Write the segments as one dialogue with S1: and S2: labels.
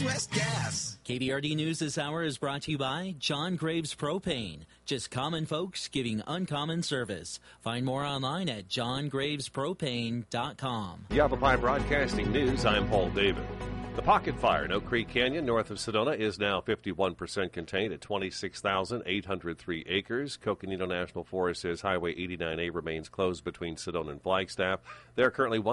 S1: Northwest Gas.
S2: KVRD News this hour is brought to you by John Graves Propane. Just common folks giving uncommon service. Find more online at johngravespropane.com.
S3: Yavapai Broadcasting News, I'm Paul David. The Pocket Fire in Oak Creek Canyon, north of Sedona, is now 51% contained at 26,803 acres. Coconino National Forest says Highway 89A remains closed between Sedona and Flagstaff. There are currently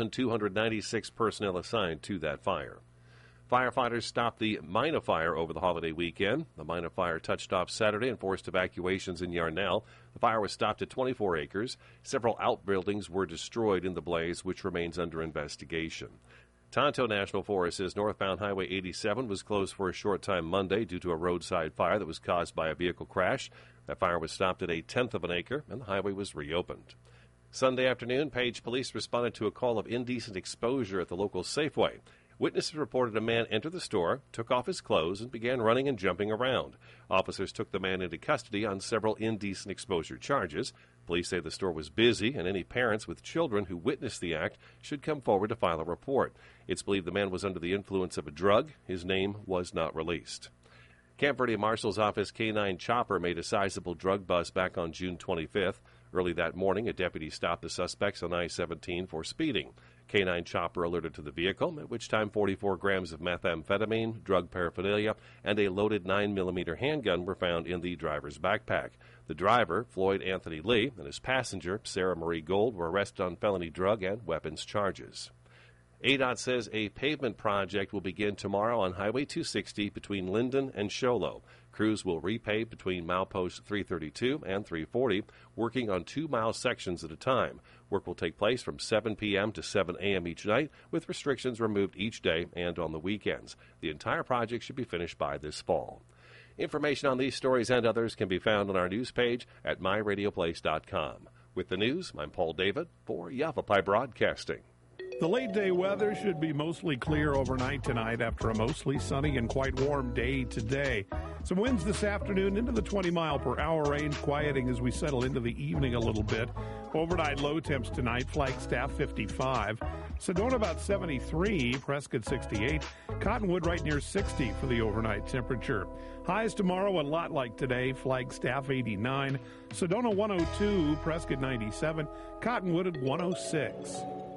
S3: 1,296 personnel assigned to that fire. Firefighters stopped the Mina fire over the holiday weekend. The Mina fire touched off Saturday and forced evacuations in Yarnell. The fire was stopped at 24 acres. Several outbuildings were destroyed in the blaze, which remains under investigation. Tonto National Forest says northbound Highway 87 was closed for a short time Monday due to a roadside fire that was caused by a vehicle crash. That fire was stopped at a tenth of an acre, and the highway was reopened. Sunday afternoon, Page police responded to a call of indecent exposure at the local Safeway. Witnesses reported a man entered the store, took off his clothes, and began running and jumping around. Officers took the man into custody on several indecent exposure charges. Police say the store was busy, and any parents with children who witnessed the act should come forward to file a report. It's believed the man was under the influence of a drug. His name was not released. Camp Verde Marshal's Office K-9 chopper made a sizable drug bust back on June 25th. Early that morning, a deputy stopped the suspects on I-17 for speeding. K-9 chopper alerted to the vehicle, at which time 44 grams of methamphetamine, drug paraphernalia, and a loaded 9mm handgun were found in the driver's backpack. The driver, Floyd Anthony Lee, and his passenger, Sarah Marie Gold, were arrested on felony drug and weapons charges. ADOT says a pavement project will begin tomorrow on Highway 260 between Linden and Show Low. Crews will repave between mileposts 332 and 340, working on 2-mile sections at a time. Work will take place from 7 p.m. to 7 a.m. each night, with restrictions removed each day and on the weekends. The entire project should be finished by this fall. Information on these stories and others can be found on our news page at myradioplace.com. With the news, I'm Paul David for Yavapai Broadcasting.
S4: The late-day weather should be mostly clear overnight tonight after a mostly sunny and quite warm day today. Some winds this afternoon into the 20-mile-per-hour range, quieting as we settle into the evening a little bit. Overnight low temps tonight, Flagstaff 55, Sedona about 73, Prescott 68, Cottonwood right near 60 for the overnight temperature. Highs tomorrow a lot like today, Flagstaff 89, Sedona 102, Prescott 97, Cottonwood at 106.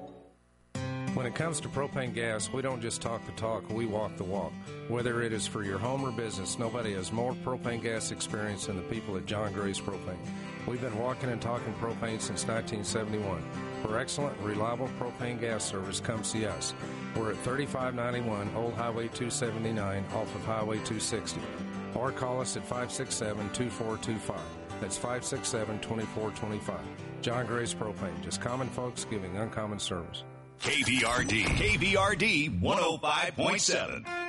S5: When it comes to propane gas, we don't just talk the talk, we walk the walk. Whether it is for your home or business, nobody has more propane gas experience than the people at John Graves Propane. We've been walking and talking propane since 1971. For excellent, reliable propane gas service, come see us. We're at 3591 Old Highway 279 off of Highway 260. Or call us at 567-2425. That's 567-2425. John Graves Propane, just common folks giving uncommon service.
S1: KVRD 105.7.